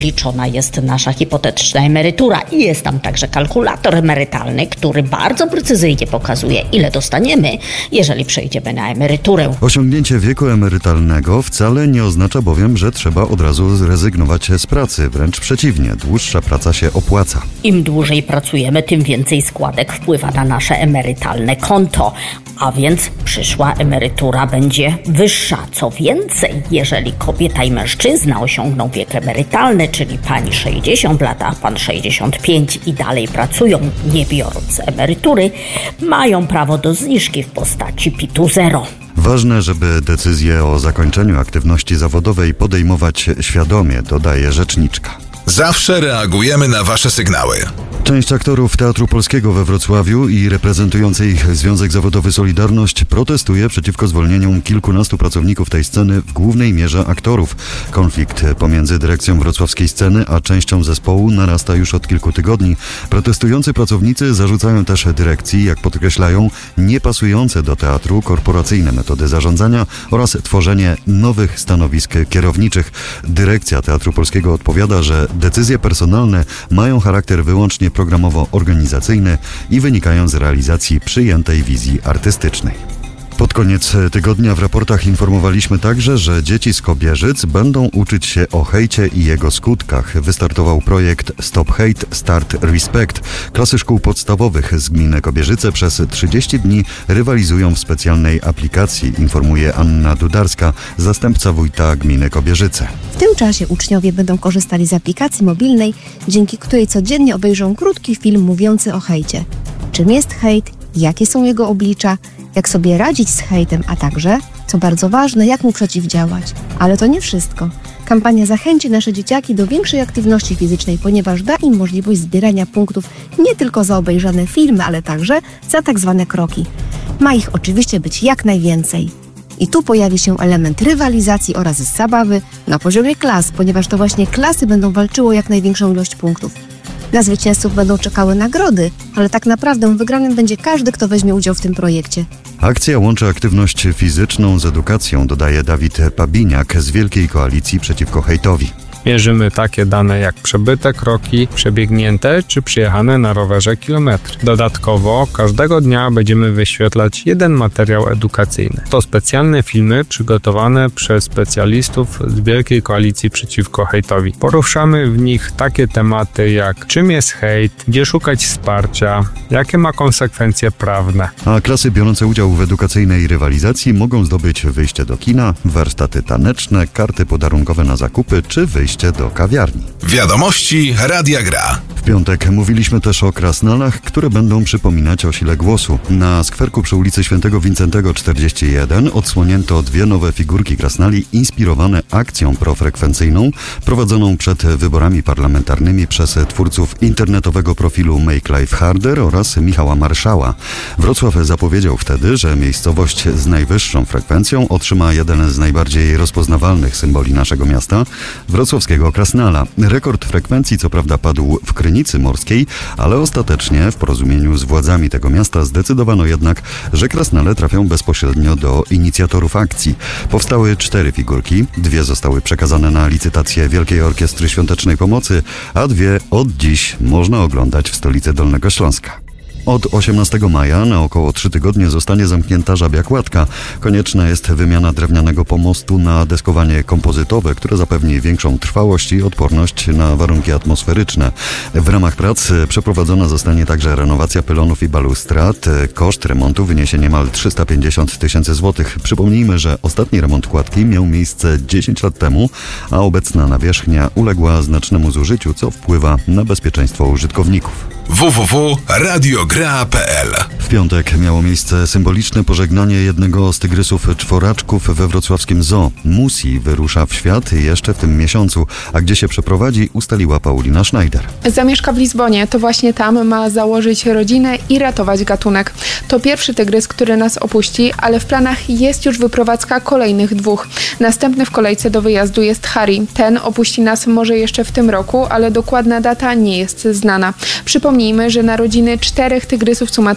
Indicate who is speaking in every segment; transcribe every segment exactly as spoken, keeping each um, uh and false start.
Speaker 1: liczona jest nasza hipotetyczna emerytura i jest tam także kalkulator emerytalny, który bardzo precyzyjnie pokazuje, ile dostaniemy, jeżeli przejdziemy na emeryturę.
Speaker 2: Osiągnięcie wieku emerytalnego wcale nie oznacza bowiem, że trzeba od razu zrezygnować z pracy. Wręcz przeciwnie, dłuższa praca się opłaca.
Speaker 1: Im dłużej pracujemy, tym więcej składek wpływa na nasze emerytalne konto, a więc przyszła emerytura będzie wyższa. Co więcej, jeżeli kobieta i mężczyzna osiągną wiek emerytalny, czyli pani sześćdziesiąt lat, a pan sześćdziesiąt pięć i dalej pracują, nie biorąc emerytury, mają prawo do zniżki w postaci P I T-u zero.
Speaker 2: Ważne, żeby decyzję o zakończeniu aktywności zawodowej podejmować świadomie, dodaje rzeczniczka.
Speaker 3: Zawsze reagujemy na wasze sygnały.
Speaker 2: Część aktorów Teatru Polskiego we Wrocławiu i reprezentujący ich Związek Zawodowy Solidarność protestuje przeciwko zwolnieniom kilkunastu pracowników tej sceny, w głównej mierze aktorów. Konflikt pomiędzy dyrekcją wrocławskiej sceny a częścią zespołu narasta już od kilku tygodni. Protestujący pracownicy zarzucają też dyrekcji, jak podkreślają, niepasujące do teatru korporacyjne metody zarządzania oraz tworzenie nowych stanowisk kierowniczych. Dyrekcja Teatru Polskiego odpowiada, że decyzje personalne mają charakter wyłącznie programowo-organizacyjny i wynikają z realizacji przyjętej wizji artystycznej. Pod koniec tygodnia w raportach informowaliśmy także, że dzieci z Kobierzyc będą uczyć się o hejcie i jego skutkach. Wystartował projekt Stop Hate, Start Respect. Klasy szkół podstawowych z gminy Kobierzyce przez trzydzieści dni rywalizują w specjalnej aplikacji, informuje Anna Dudarska, zastępca wójta gminy Kobierzyce.
Speaker 4: W tym czasie uczniowie będą korzystali z aplikacji mobilnej, dzięki której codziennie obejrzą krótki film mówiący o hejcie. Czym jest hejt, jakie są jego oblicza, jak sobie radzić z hejtem, a także, co bardzo ważne, jak mu przeciwdziałać. Ale to nie wszystko. Kampania zachęci nasze dzieciaki do większej aktywności fizycznej, ponieważ da im możliwość zbierania punktów nie tylko za obejrzane filmy, ale także za tak zwane kroki. Ma ich oczywiście być jak najwięcej. I tu pojawi się element rywalizacji oraz zabawy na poziomie klas, ponieważ to właśnie klasy będą walczyły o jak największą ilość punktów. Na zwycięzców będą czekały nagrody, ale tak naprawdę wygranym będzie każdy, kto weźmie udział w tym projekcie.
Speaker 2: Akcja łączy aktywność fizyczną z edukacją, dodaje Dawid Pabiniak z Wielkiej Koalicji Przeciwko Hejtowi.
Speaker 5: Mierzymy takie dane jak przebyte kroki, przebiegnięte czy przejechane na rowerze kilometry. Dodatkowo każdego dnia będziemy wyświetlać jeden materiał edukacyjny. To specjalne filmy przygotowane przez specjalistów z Wielkiej Koalicji Przeciwko Hejtowi. Poruszamy w nich takie tematy jak czym jest hejt, gdzie szukać wsparcia, jakie ma konsekwencje prawne.
Speaker 2: A klasy biorące udział w edukacyjnej rywalizacji mogą zdobyć wyjście do kina, warsztaty taneczne, karty podarunkowe na zakupy czy wyjście do kawiarni.
Speaker 3: Wiadomości Radia Gra.
Speaker 2: W piątek mówiliśmy też o krasnalach, które będą przypominać o sile głosu. Na skwerku przy ulicy Świętego Wincentego czterdzieści jeden odsłonięto dwie nowe figurki krasnali inspirowane akcją profrekwencyjną prowadzoną przed wyborami parlamentarnymi przez twórców internetowego profilu Make Life Harder oraz Michała Marszała. Wrocław zapowiedział wtedy, że miejscowość z najwyższą frekwencją otrzyma jeden z najbardziej rozpoznawalnych symboli naszego miasta – wrocławskiego krasnala. Rekord frekwencji co prawda padł w Krynicy Morskiej, ale ostatecznie w porozumieniu z władzami tego miasta zdecydowano jednak, że krasnale trafią bezpośrednio do inicjatorów akcji. Powstały cztery figurki, dwie zostały przekazane na licytację Wielkiej Orkiestry Świątecznej Pomocy, a dwie od dziś można oglądać w stolicy Dolnego Śląska. Od osiemnastego maja na około trzy tygodnie zostanie zamknięta Żabia Kładka. Konieczna jest wymiana drewnianego pomostu na deskowanie kompozytowe, które zapewni większą trwałość i odporność na warunki atmosferyczne. W ramach prac przeprowadzona zostanie także renowacja pylonów i balustrad. Koszt remontu wyniesie niemal trzysta pięćdziesiąt tysięcy złotych. Przypomnijmy, że ostatni remont kładki miał miejsce dziesięć lat temu, a obecna nawierzchnia uległa znacznemu zużyciu, co wpływa na bezpieczeństwo użytkowników.
Speaker 3: w w w kropka radio gra kropka p l.
Speaker 2: W piątek miało miejsce symboliczne pożegnanie jednego z tygrysów czworaczków we wrocławskim zoo. Musi wyrusza w świat jeszcze w tym miesiącu, a gdzie się przeprowadzi, ustaliła Paulina Schneider.
Speaker 6: Zamieszka w Lizbonie, to właśnie tam ma założyć rodzinę i ratować gatunek. To pierwszy tygrys, który nas opuści, ale w planach jest już wyprowadzka kolejnych dwóch. Następny w kolejce do wyjazdu jest Harry. Ten opuści nas może jeszcze w tym roku, ale dokładna data nie jest znana. Przypomnijmy, że narodziny czterech tygrysów sumatrzańskich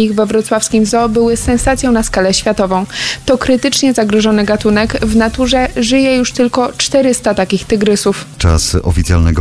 Speaker 6: morskich we wrocławskim zoo były sensacją na skalę światową. To krytycznie zagrożony gatunek. W naturze żyje już tylko czterysta takich tygrysów.
Speaker 2: Czas oficjalnego